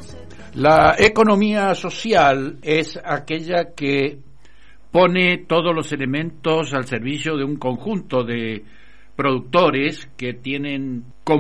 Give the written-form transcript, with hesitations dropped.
La economía social es aquella que pone todos los elementos al servicio de un conjunto de productores que tienen